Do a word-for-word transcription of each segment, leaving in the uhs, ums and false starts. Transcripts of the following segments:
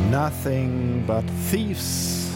Nothing but Thieves.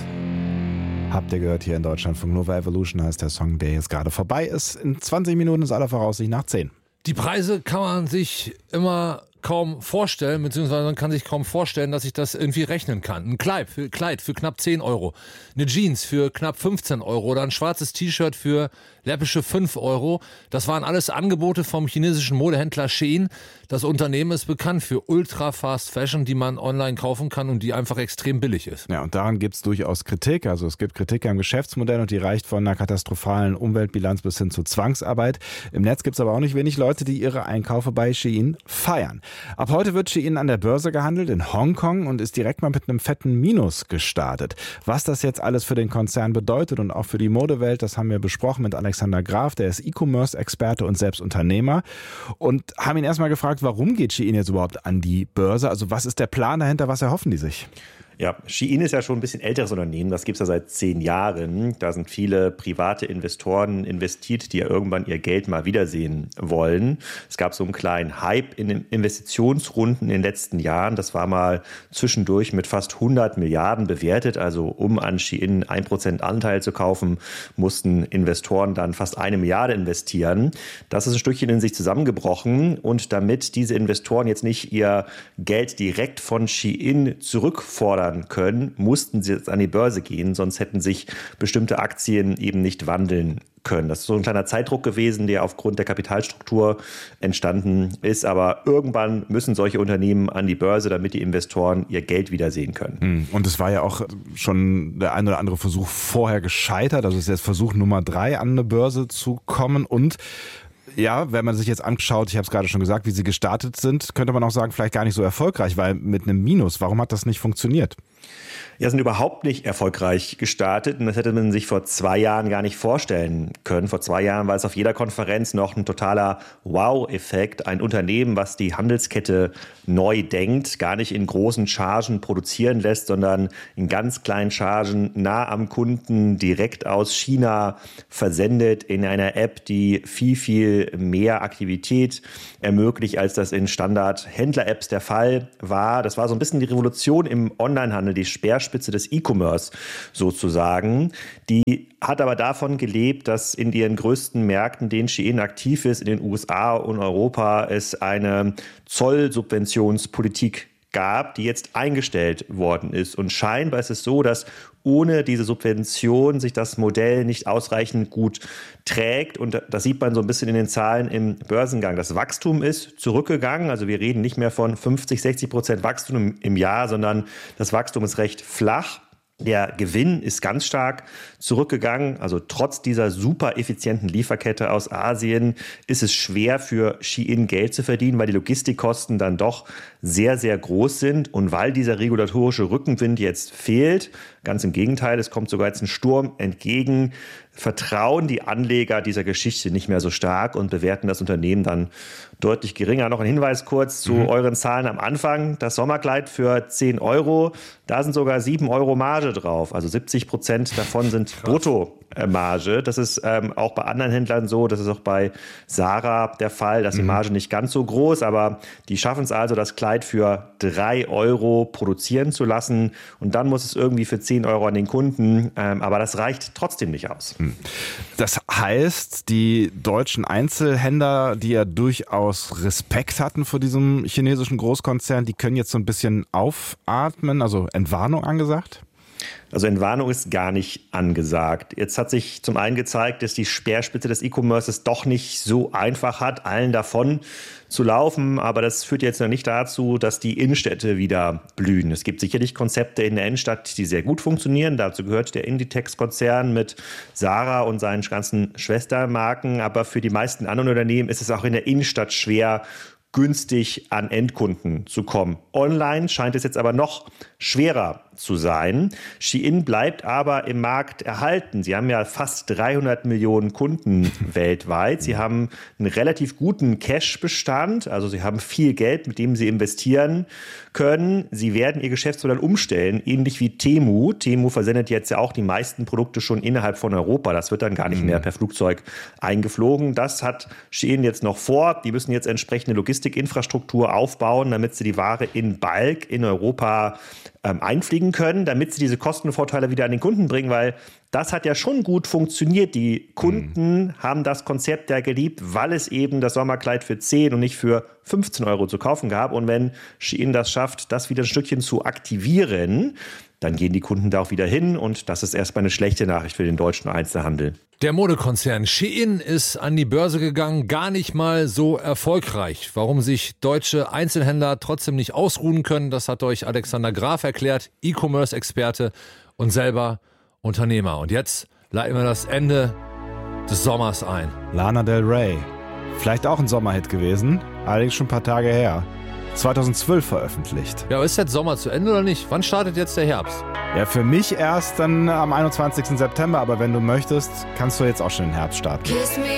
Habt ihr gehört hier in Deutschlandfunk Nova Evolution heißt der Song, der jetzt gerade vorbei ist. In zwanzig Minuten ist aller Voraussicht nach zehn. Die Preise kann man sich immer kaum vorstellen, beziehungsweise man kann sich kaum vorstellen, dass ich das irgendwie rechnen kann. Ein Kleid für, Kleid für knapp zehn Euro, eine Jeans für knapp fünfzehn Euro oder ein schwarzes T-Shirt für läppische fünf Euro. Das waren alles Angebote vom chinesischen Modehändler Shein. Das Unternehmen ist bekannt für ultra fast Fashion, die man online kaufen kann und die einfach extrem billig ist. Ja, und daran gibt es durchaus Kritik. Also es gibt Kritik am Geschäftsmodell und die reicht von einer katastrophalen Umweltbilanz bis hin zu Zwangsarbeit. Im Netz gibt es aber auch nicht wenig Leute, die ihre Einkäufe bei Shein feiern. Ab heute wird Shein an der Börse gehandelt in Hongkong und ist direkt mal mit einem fetten Minus gestartet. Was das jetzt alles für den Konzern bedeutet und auch für die Modewelt, das haben wir besprochen mit Alexander Graf, der ist E-Commerce-Experte und selbst Unternehmer, und haben ihn erstmal gefragt, warum geht Shein jetzt überhaupt an die Börse? Also was ist der Plan dahinter, was erhoffen die sich? Ja, Shein ist ja schon ein bisschen älteres Unternehmen, das gibt es ja seit zehn Jahren. Da sind viele private Investoren investiert, die ja irgendwann ihr Geld mal wiedersehen wollen. Es gab so einen kleinen Hype in den Investitionsrunden in den letzten Jahren. Das war mal zwischendurch mit fast hundert Milliarden bewertet. Also um an Shein ein Prozent Anteil zu kaufen, mussten Investoren dann fast eine Milliarde investieren. Das ist ein Stückchen in sich zusammengebrochen. Und damit diese Investoren jetzt nicht ihr Geld direkt von Shein zurückfordern können, mussten sie jetzt an die Börse gehen, sonst hätten sich bestimmte Aktien eben nicht wandeln können. Das ist so ein kleiner Zeitdruck gewesen, der aufgrund der Kapitalstruktur entstanden ist. Aber irgendwann müssen solche Unternehmen an die Börse, damit die Investoren ihr Geld wiedersehen können. Und es war ja auch schon der ein oder andere Versuch vorher gescheitert. Also es ist jetzt Versuch Nummer drei, an eine Börse zu kommen. Und ja, wenn man sich jetzt anschaut, ich habe es gerade schon gesagt, wie sie gestartet sind, könnte man auch sagen, vielleicht gar nicht so erfolgreich, weil mit einem Minus, warum hat das nicht funktioniert? Ja, sind überhaupt nicht erfolgreich gestartet und das hätte man sich vor zwei Jahren gar nicht vorstellen können. Vor zwei Jahren war es auf jeder Konferenz noch ein totaler Wow-Effekt. Ein Unternehmen, was die Handelskette neu denkt, gar nicht in großen Chargen produzieren lässt, sondern in ganz kleinen Chargen nah am Kunden direkt aus China versendet in einer App, die viel, viel mehr Aktivität ermöglicht, als das in Standard-Händler-Apps der Fall war. Das war so ein bisschen die Revolution im Onlinehandel, die Speerspitze des E-Commerce sozusagen. Die hat aber davon gelebt, dass in ihren größten Märkten, denen Shein aktiv ist, in den U S A und Europa, es eine Zollsubventionspolitik gab, die jetzt eingestellt worden ist. Und scheinbar ist es so, dass ohne diese Subvention sich das Modell nicht ausreichend gut trägt. Und das sieht man so ein bisschen in den Zahlen im Börsengang. Das Wachstum ist zurückgegangen. Also wir reden nicht mehr von fünfzig, sechzig Prozent Wachstum im Jahr, sondern das Wachstum ist recht flach. Der Gewinn ist ganz stark zurückgegangen. Also trotz dieser super effizienten Lieferkette aus Asien ist es schwer für Shein Geld zu verdienen, weil die Logistikkosten dann doch sehr, sehr groß sind und weil dieser regulatorische Rückenwind jetzt fehlt. Ganz im Gegenteil, es kommt sogar jetzt ein Sturm entgegen. Vertrauen die Anleger dieser Geschichte nicht mehr so stark und bewerten das Unternehmen dann deutlich geringer. Noch ein Hinweis kurz zu mhm. euren Zahlen am Anfang. Das Sommerkleid für zehn Euro, da sind sogar sieben Euro Marge drauf. Also siebzig Prozent davon sind Bruttomarge. Das ist ähm, auch bei anderen Händlern so. Das ist auch bei Zara der Fall. Da ist die Marge nicht ganz so groß, aber die schaffen es also, das Kleid für drei Euro produzieren zu lassen. Und dann muss es irgendwie für zehn Euro an den Kunden. Ähm, aber das reicht trotzdem nicht aus. Das heißt, die deutschen Einzelhändler, die ja durchaus Respekt hatten vor diesem chinesischen Großkonzern, die können jetzt so ein bisschen aufatmen, also Entwarnung angesagt? Also Entwarnung ist gar nicht angesagt. Jetzt hat sich zum einen gezeigt, dass die Speerspitze des E-Commerce es doch nicht so einfach hat, allen davon zu laufen. Aber das führt jetzt noch nicht dazu, dass die Innenstädte wieder blühen. Es gibt sicherlich Konzepte in der Innenstadt, die sehr gut funktionieren. Dazu gehört der Inditex-Konzern mit Zara und seinen ganzen Schwestermarken. Aber für die meisten anderen Unternehmen ist es auch in der Innenstadt schwer, günstig an Endkunden zu kommen. Online scheint es jetzt aber noch schwerer zu sein. Shein bleibt aber im Markt erhalten. Sie haben ja fast dreihundert Millionen Kunden weltweit. Sie haben einen relativ guten Cash-Bestand, also sie haben viel Geld, mit dem sie investieren können. Sie werden ihr Geschäftsmodell umstellen, ähnlich wie Temu. Temu versendet jetzt ja auch die meisten Produkte schon innerhalb von Europa. Das wird dann gar nicht mehr per Flugzeug eingeflogen. Das hat Shein jetzt noch vor. Die müssen jetzt entsprechende Logistik Logistikinfrastruktur aufbauen, damit sie die Ware in Bulk in Europa ähm, einfliegen können, damit sie diese Kostenvorteile wieder an den Kunden bringen, weil das hat ja schon gut funktioniert. Die Kunden mhm. haben das Konzept ja geliebt, weil es eben das Sommerkleid für zehn und nicht für fünfzehn Euro zu kaufen gab. Und wenn Shein das schafft, das wieder ein Stückchen zu aktivieren, dann gehen die Kunden da auch wieder hin. Und das ist erstmal eine schlechte Nachricht für den deutschen Einzelhandel. Der Modekonzern Shein ist an die Börse gegangen, gar nicht mal so erfolgreich. Warum sich deutsche Einzelhändler trotzdem nicht ausruhen können, das hat euch Alexander Graf erklärt, E-Commerce-Experte und selber Unternehmer. Und jetzt leiten wir das Ende des Sommers ein. Lana Del Rey. Vielleicht auch ein Sommerhit gewesen, allerdings schon ein paar Tage her. zweitausendzwölf veröffentlicht. Ja, aber ist jetzt Sommer zu Ende oder nicht? Wann startet jetzt der Herbst? Ja, für mich erst dann am einundzwanzigsten September, aber wenn du möchtest, kannst du jetzt auch schon den Herbst starten.